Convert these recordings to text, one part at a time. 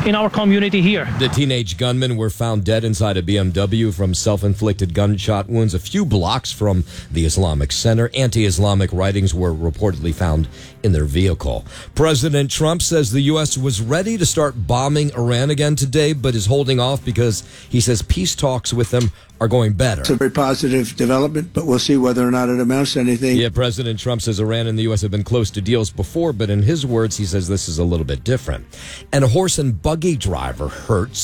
in our community here. The teenage gunmen were found dead inside a BMW from self-inflicted gunshot wounds a few blocks from the Islamic Center. Anti-Islamic writings were reportedly found in their vehicle. President Trump says the U.S. was ready to start bombing Iran again today, but is holding off because he says peace talks with them are going better. It's a very positive development, but we'll see whether or not it amounts to anything. Yeah, President Trump says Iran and the U.S. have been close to deals before, but in his words, he says this is a little bit different. And a horse and buggy driver hurt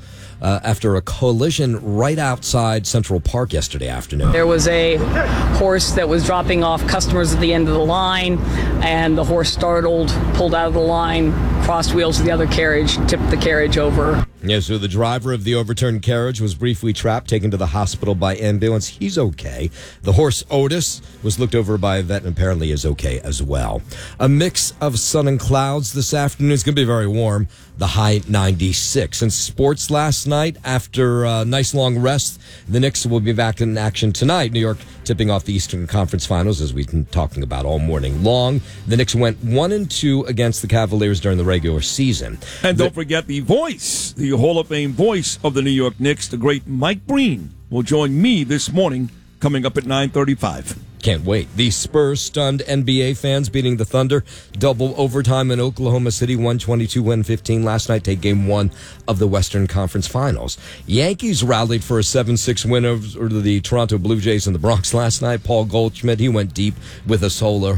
after a collision right outside Central Park yesterday afternoon. There was a horse that was dropping off customers at the end of the line, and the horse startled, pulled out of the line, crossed wheels to the other carriage, tipped the carriage over. Yeah, so the driver of the overturned carriage was briefly trapped, taken to the hospital by ambulance. He's okay. The horse, Otis, was looked over by a vet and apparently is okay as well. A mix of sun and clouds this afternoon. It's going to be very warm. The high 96. And sports last night, after a nice long rest, the Knicks will be back in action tonight. New York tipping off the Eastern Conference Finals, as we've been talking about all morning long. The Knicks went 1-2 against the Cavaliers during the regular season. And don't forget the voice, the Hall of Fame voice of the New York Knicks, the great Mike Breen, will join me this morning, coming up at 9:35. Can't wait. The Spurs stunned NBA fans, beating the Thunder double overtime in Oklahoma City, 122-115 last night, take game one of the Western Conference Finals. Yankees rallied for a 7-6 win over the Toronto Blue Jays in the Bronx last night. Paul Goldschmidt, he went deep with a solo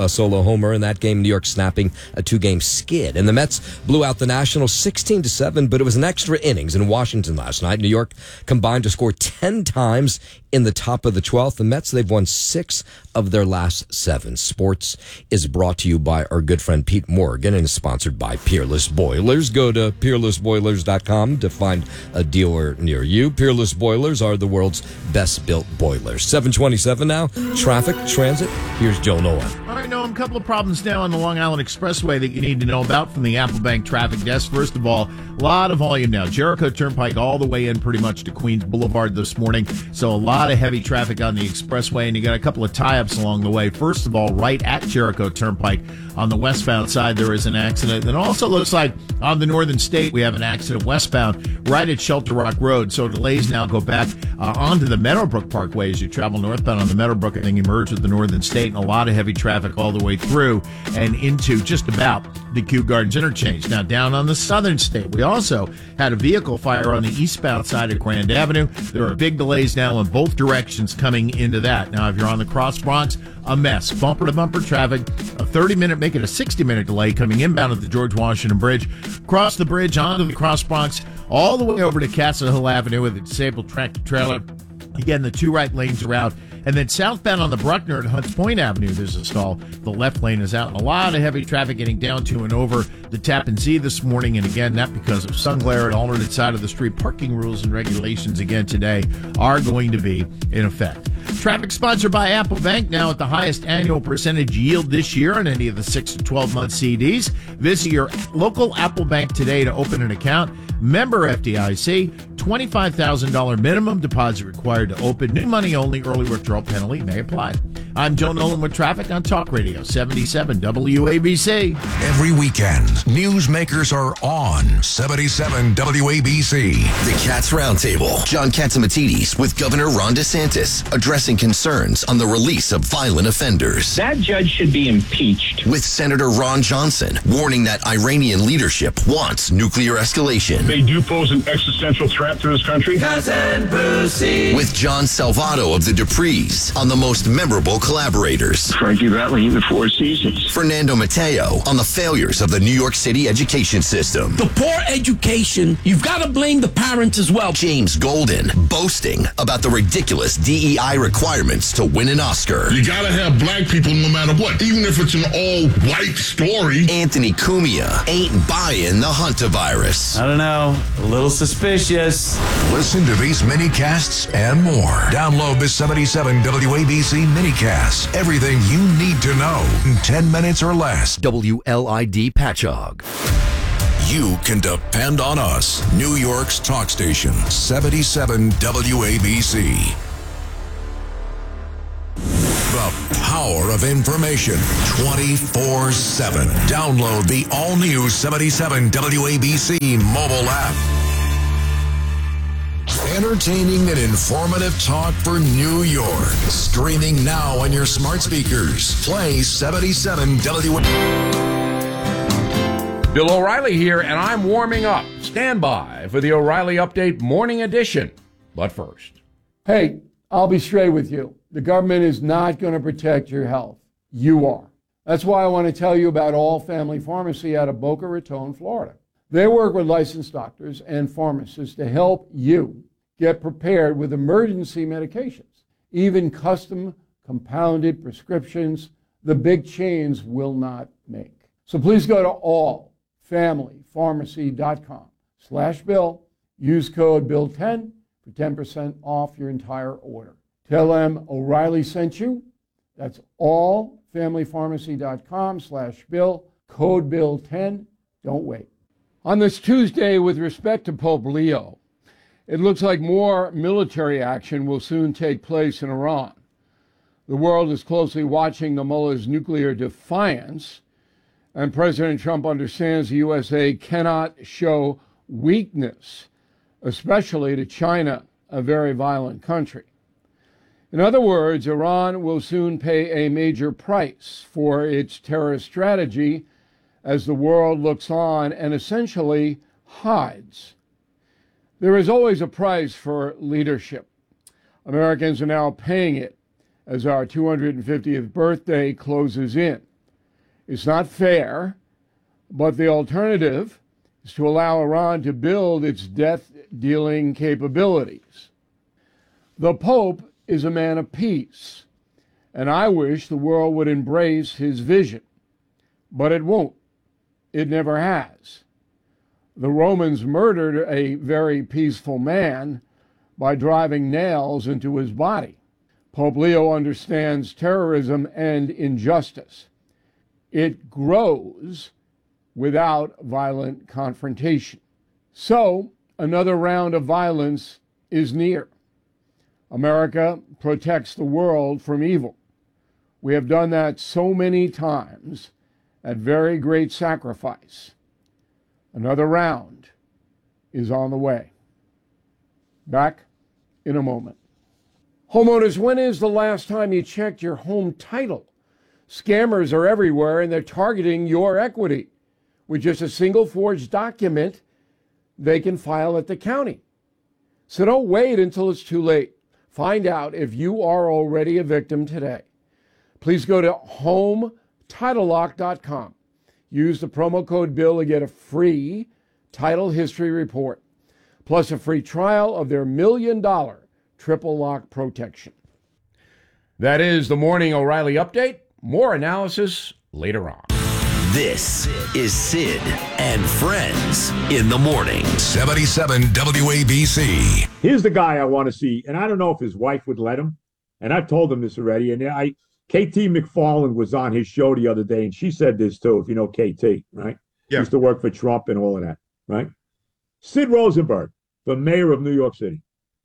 homer in that game, New York snapping a 2-game skid. And the Mets blew out the Nationals 16-7, but it was an extra innings in Washington last night. New York combined to score 10 times in the top of the 12th. The Mets, they've won 6 of their last 7. Sports is brought to you by our good friend Pete Morgan and is sponsored by Peerless Boilers. Go to peerlessboilers.com to find a dealer near you. Peerless Boilers are the world's best built boilers. 7:27 now. Traffic, transit. Here's Joe Nolan. All right, Noam, a couple of problems now on the Long Island Expressway that you need to know about from the Applebank traffic desk. First of all, a lot of volume now. Jericho Turnpike all the way in pretty much to Queens Boulevard this morning. So a lot of heavy traffic on the expressway, and you got a couple of tie-ups along the way. First of all, right at Jericho Turnpike on the westbound side, there is an accident. And it also looks like on the Northern State, we have an accident westbound right at Shelter Rock Road. So delays now go back onto the Meadowbrook Parkway as you travel northbound on the Meadowbrook and then you merge with the Northern State, and a lot of heavy traffic all the way through and into just about the Kew Gardens interchange. Now, down on the Southern State, we also had a vehicle fire on the eastbound side of Grand Avenue. There are big delays now in both directions coming into that. Now, if you're on the Cross Bronx, a mess. Bumper-to-bumper traffic, a 30-minute, make it a 60-minute delay coming inbound at the George Washington Bridge. Cross the bridge onto the Cross Bronx, all the way over to Castle Hill Avenue with a disabled tractor-trailer. Again, the 2 right lanes are out. And then southbound on the Bruckner at Hunts Point Avenue, there's a stall. The left lane is out. And a lot of heavy traffic getting down to and over the Tappan Zee this morning. And again, that because of sun glare at alternate side of the street. Parking rules and regulations again today are going to be in effect. Traffic sponsored by Applebank, now at the highest annual percentage yield this year on any of the 6 to 12-month CDs. Visit your local Applebank today to open an account. Member FDIC, $25,000 minimum deposit required to open. New money only. Early withdrawal penalty may apply. I'm Joe Nolan with traffic on Talk Radio 77 WABC. Every weekend, newsmakers are on 77 WABC. The Cats Roundtable. John Catsimatidis with Governor Ron DeSantis addressing concerns on the release of violent offenders. That judge should be impeached. With Senator Ron Johnson warning that Iranian leadership wants nuclear escalation. They do pose an existential threat to this country. Cousin Brucey. With John Salvato of the Duprees on the most memorable collaborators. Frankie Valli in the Four Seasons. Fernando Mateo on the failures of the New York City education system. The poor education, you've got to blame the parents as well. James Golden boasting about the ridiculous DEI requirements to win an Oscar. You got to have black people no matter what, even if it's an all-white story. Anthony Cumia ain't buying the hantavirus. I don't know, a little suspicious. Listen to these mini-casts and more. Download the 77 WABC mini-cast. Everything you need to know in 10 minutes or less. WLID Patchogue. You can depend on us. New York's talk station, 77 WABC. The hour of information 24/7. Download the all-new 77 WABC mobile app. Entertaining and informative talk for New York. Streaming now on your smart speakers. Play 77 WABC. Bill O'Reilly here, and I'm warming up. Stand by for the O'Reilly Update Morning Edition. But first. Hey, I'll be straight with you. The government is not going to protect your health. You are. That's why I want to tell you about All Family Pharmacy out of Boca Raton, Florida. They work with licensed doctors and pharmacists to help you get prepared with emergency medications, even custom compounded prescriptions the big chains will not make. So please go to allfamilypharmacy.com/Bill. Use code BILL10 for 10% off your entire order. Tell them O'Reilly sent you. That's allfamilypharmacy.com/Bill. Code BILL10. Don't wait. On this Tuesday, with respect to Pope Leo, it looks like more military action will soon take place in Iran. The world is closely watching the mullah's nuclear defiance, and President Trump understands the USA cannot show weakness, especially to China, a very violent country. In other words, Iran will soon pay a major price for its terrorist strategy as the world looks on and essentially hides. There is always a price for leadership. Americans are now paying it as our 250th birthday closes in. It's not fair, but the alternative is to allow Iran to build its death-dealing capabilities. The Pope is a man of peace, and I wish the world would embrace his vision, but it won't. It never has. The Romans murdered a very peaceful man by driving nails into his body. Pope Leo understands terrorism and injustice. It grows without violent confrontation. So, another round of violence is near. America protects the world from evil. We have done that so many times at very great sacrifice. Another round is on the way. Back in a moment. Homeowners, when is the last time you checked your home title? Scammers are everywhere, and they're targeting your equity. With just a single forged document, they can file at the county. So don't wait until it's too late. Find out if you are already a victim today. Please go to HomeTitleLock.com. Use the promo code BILL to get a free title history report, plus a free trial of their $1 million triple lock protection. That is the Morning O'Reilly Update. More analysis later on. This is Sid and Friends in the morning. 77 WABC. Here's the guy I want to see, and I don't know if his wife would let him, and I've told him this already, and KT McFarland was on his show the other day, and she said this too, if you know KT, right? Yeah. Used to work for Trump and all of that, right? Sid Rosenberg, the mayor of New York City.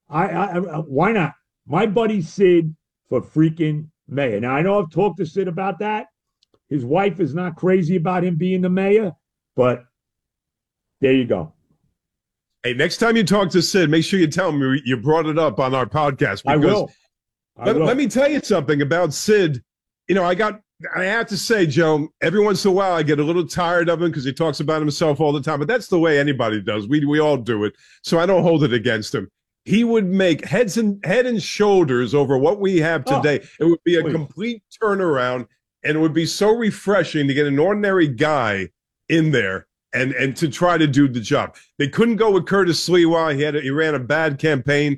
Why not? My buddy Sid for freaking mayor. Now, I know I've talked to Sid about that. His wife is not crazy about him being the mayor, but there you go. Hey, next time you talk to Sid, make sure you tell him you brought it up on our podcast. I will. Let me tell you something about Sid. You know, I have to say, Joe, every once in a while I get a little tired of him because he talks about himself all the time, but that's the way anybody does. We all do it, so I don't hold it against him. He would make head and shoulders over what we have today. It would be a complete turnaround, and it would be so refreshing to get an ordinary guy in there and to try to do the job. They couldn't go with Curtis Sliwa. He ran a bad campaign.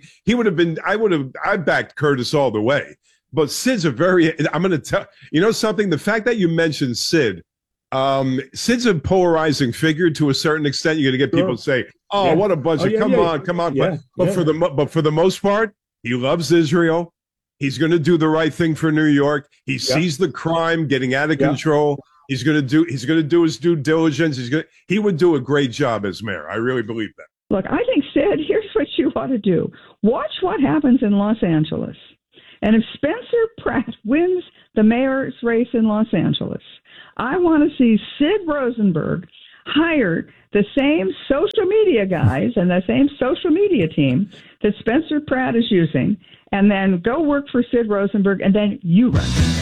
I backed Curtis all the way. But Sid's I'm going to tell, you know something? The fact that you mentioned Sid, Sid's a polarizing figure to a certain extent. You're going to get people say, what a bunch of, come on. But for the most part, he loves Israel. He's going to do the right thing for New York. He sees the crime getting out of control. He's going to do his due diligence. He would do a great job as mayor. I really believe that. Look, I think, Sid, here's what you ought to do. Watch what happens in Los Angeles. And if Spencer Pratt wins the mayor's race in Los Angeles, I want to see Sid Rosenberg hire the same social media guys and the same social media team that Spencer Pratt is using, and then go work for Sid Rosenberg, and then you run.